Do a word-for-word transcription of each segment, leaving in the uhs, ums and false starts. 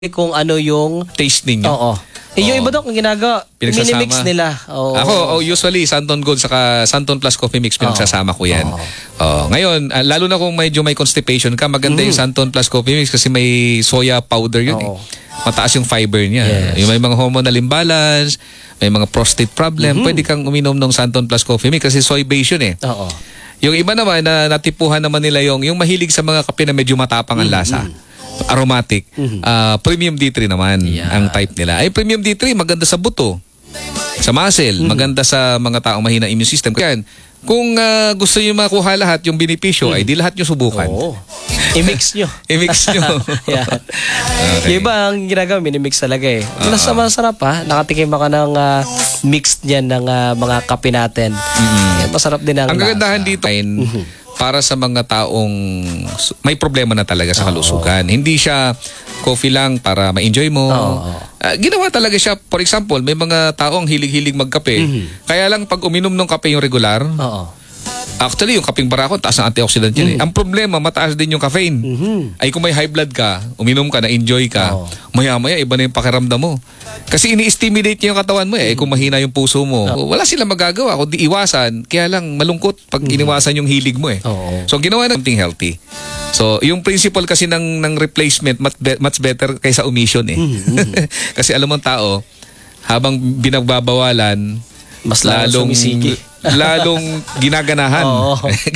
kung ano yung taste ninyo. Oo. Eh, yung Oo. iba, Dok, ang ginagawa, Pinagsasama. minimix nila. Oo. Ako, oh, usually, Santon Gold saka Santon Plus Coffee Mix, pinagsasama ko yan. Oo. Oh, ngayon, ah, lalo na kung medyo may constipation ka, maganda yung Santon Plus Coffee Mix kasi may soya powder yun. Eh. Oo. Mataas yung fiber niya. Yes. Yung may mga hormonal imbalance, may mga prostate problem, pwede kang uminom ng Santon Plus Coffee Mix kasi soy-based yun eh. Oo. Yung iba naman, na natipuhan naman nila yung, yung mahilig sa mga kape na medyo matapang ang lasa. Aromatic. Ah, Premium D three naman Yeah. ang type nila. Ay, Premium D three, maganda sa buto, sa muscle, maganda sa mga taong mahina immune system. Kaya, kung ah, gusto nyo makuha lahat yung benepisyo, ay di lahat nyo subukan. Oo. I-mix nyo. I-mix nyo. Yeah. Okay. Yung iba, ang ginagawa, minimix talaga eh. Nasa masarap ha. Nakatikim ka ng ah, mixed niyan ng ah, mga kape natin. Eh, masarap din ang Ang kagandahan lasa. dito ay para sa mga taong may problema na talaga sa kalusugan. Hindi siya coffee lang para ma-enjoy mo. Oo. Ah, ginawa talaga siya, for example, may mga taong hilig-hilig magkape. Kaya lang pag uminom ng kape yung regular, Oo. actually yung kaping barako, taas ang antioxidant yun eh. Ang problema, mataas din yung caffeine. Ay kung may high blood ka, uminom ka, na-enjoy ka, Oo. maya-maya iba na yung pakiramdam mo. Kasi ini-stimulate niya yung katawan mo eh. Eh, kung mahina yung puso mo, wala silang magagawa. Kundi iwasan, kaya lang malungkot pag iniwasan yung hilig mo eh. Oo. So ginawa na something healthy. So yung principle kasi ng, ng replacement, much, be- much better kaysa omission eh. Kasi alam mo ang tao, habang binagbabawalan, Mas lalong sumisigi. lalong ginaganahan. Oo.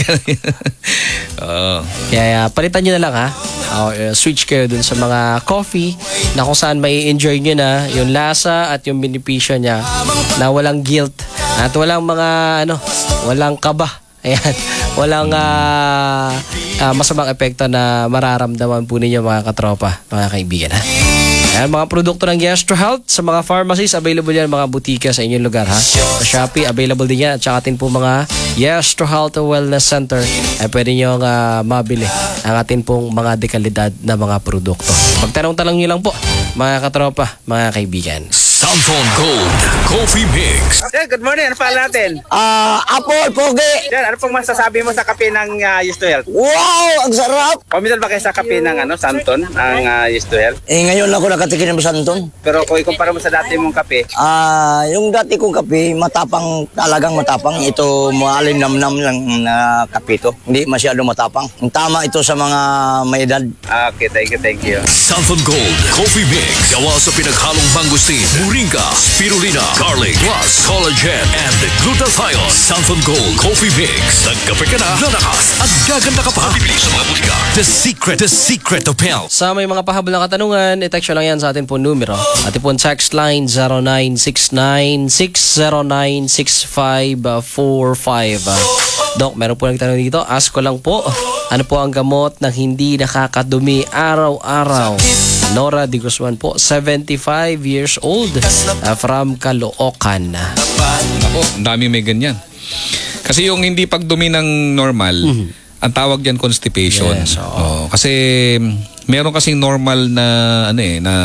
Oo. Kaya palitan nyo na lang ha. O, uh, switch kayo dun sa mga coffee na kung saan may enjoy nyo na yung lasa at yung benepisyo niya na walang guilt at walang mga ano, walang kaba. Ayan. Walang uh, uh, masamang epekto na mararamdaman po ninyo mga katropa, mga kaibigan ha. Ayan, mga produkto ng Yestro Health sa mga pharmacies, available yan mga butika sa inyong lugar ha. Sa Shopee, available din yan. At saka atin po mga Yestro Health Wellness Center ay pwede nyo uh, mabili ang atin pong mga dekalidad na mga produkto. Magtanong-tanong nyo lang po mga katropa, mga kaibigan. Santon Gold Coffee Mix. Okay, good morning. Ano pala natin? Ah, Apple, pogi. Yan, ano pong masasabi mo sa kape ng uh, Yestro Health? Wow, ang sarap. Pamilyar ba kayo sa kape ng ano, Santon, ng uh, Yestro Health? Eh, ngayon ako nakatikin ng Santon. Pero kung ikumpara mo sa dati mong kape, Ah, yung dati kong kape, matapang, talagang matapang. Ito, maalim namnam lang na kape to. Hindi masyado matapang. Ang tama ito sa mga may edad. ah, okay, thank you, thank you. Santon Gold Coffee Mix. Gawa sa pinaghalong mangustin, moringa, spirulina, garlic, plus collagen, and glutathione. Santon Gold Coffee Mix. Nagkape ka na, lalakas, at gaganda ka pa. Bibili sa mga butika. The secret, the secret of health. Sa may mga pahabol na katanungan, i-text nyo lang yan sa atin po numero. Atin po text line zero nine six nine six zero nine six five four five. Dok, meron po nagtanong dito. Ask ko lang po, ano po ang gamot na hindi nakakadumi araw-araw? Nora Di Guzman po, seventy-five years old, uh, from Caloocan. Ako, ang dami may ganyan. Kasi yung hindi pagdumi ng normal, ang tawag diyan constipation. Yes, oo. Oo, kasi meron kasing normal na ano eh na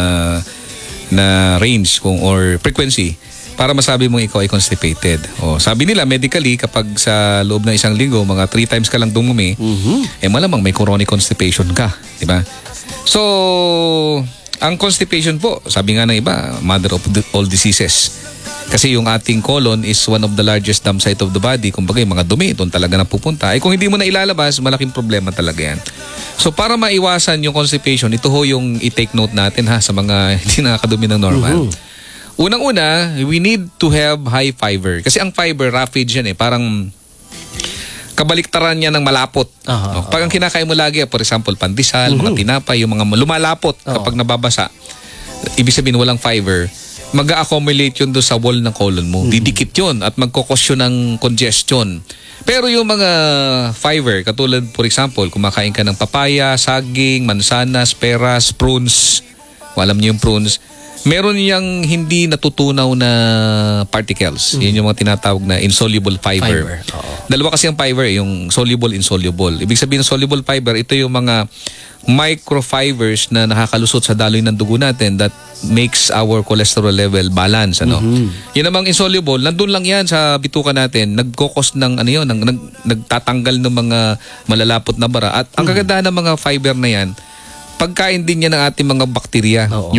na range kung or frequency para masabi mong ikaw ay constipated. O, sabi nila medically kapag sa loob ng isang linggo mga three times ka lang dumumi, eh malamang may chronic constipation ka, di ba? So, ang constipation po, sabi nga ng iba, mother of the- all diseases. Kasi yung ating colon is one of the largest dump site of the body. Kumbaga yung mga dumi, doon talaga napupunta. Eh kung hindi mo na ilalabas, malaking problema talaga yan. So para maiwasan yung constipation, ito ho yung i-take note natin ha sa mga hindi nakakadumi ng normal. Unang-una, we need to have high fiber. Kasi ang fiber, roughage yan eh. Parang kabaliktaran niya ng malapot. Aha, No? Pag ang kinakain mo lagi, for example, pandesal, mga tinapay, yung mga lumalapot kapag nababasa, ibig sabihin walang fiber, mag-a-accumulate yun doon sa wall ng colon mo. Didikit yun at magkukos yun ng congestion. Pero yung mga fiber, katulad for example, kumakain ka ng papaya, saging, mansanas, peras, prunes, alam niyo yung prunes, meron niyang hindi natutunaw na particles. Yun yung mga tinatawag na insoluble fiber. Fiber, oo. Dalawa kasi ang fiber, yung soluble, insoluble. Ibig sabihin ng soluble fiber, ito yung mga microfibers na nakakalusot sa daloy ng dugo natin that makes our cholesterol level balance. Ano? Yun namang insoluble, nandun lang yan sa bituka natin, nagkokos ng ano yun, nag, nag, nagtatanggal ng mga malalapot na bara. At ang kagandahan ng mga fiber na yan, pagkain din yan ng ating mga bakterya. Oo.